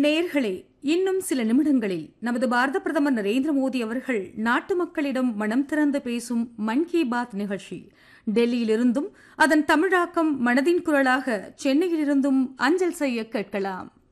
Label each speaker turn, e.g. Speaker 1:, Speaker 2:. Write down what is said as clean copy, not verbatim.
Speaker 1: நேயர்களே, இன்னும் சில நிமிடங்களில் நமது பாரத பிரதமர் நரேந்திர மோடி அவர்கள் நாட்டு மக்களிடம் மனம் திறந்து பேசும் மன் கி பாத் நிகழ்ச்சி டெல்லியிலிருந்தும் அதன் தமிழாக்கம் மனதின் குரலாக சென்னையிலிருந்தும் அஞ்சல் செய்ய கேட்கலாம்.